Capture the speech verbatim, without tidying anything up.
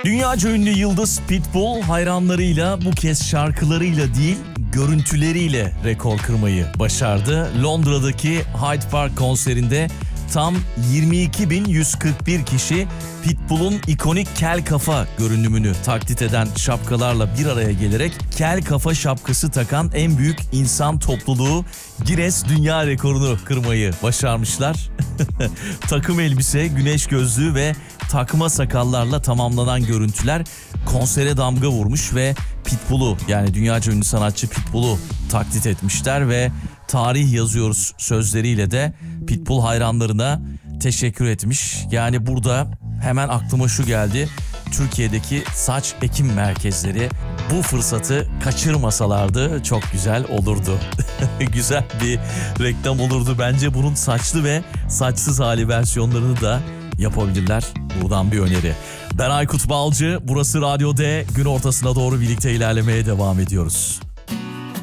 Dünyaca ünlü yıldız Pitbull hayranlarıyla bu kez şarkılarıyla değil görüntüleriyle rekor kırmayı başardı. Londra'daki Hyde Park konserinde tam yirmi iki bin yüz kırk bir kişi Pitbull'un ikonik kel kafa görünümünü taklit eden şapkalarla bir araya gelerek kel kafa şapkası takan en büyük insan topluluğu Guinness Dünya Rekoru'nu kırmayı başarmışlar. Takım elbise, güneş gözlüğü ve takma sakallarla tamamlanan görüntüler konsere damga vurmuş ve Pitbull'u, yani dünyaca ünlü sanatçı Pitbull'u taklit etmişler ve tarih yazıyoruz sözleriyle de Pitbull hayranlarına teşekkür etmiş. Yani burada hemen aklıma şu geldi: Türkiye'deki saç ekim merkezleri bu fırsatı kaçırmasalardı çok güzel olurdu. Güzel bir reklam olurdu. Bence bunun saçlı ve saçsız hali versiyonlarını da yapabilirler. Buradan bir öneri. Ben Aykut Balcı, burası Radyo D. Gün ortasına doğru birlikte ilerlemeye devam ediyoruz.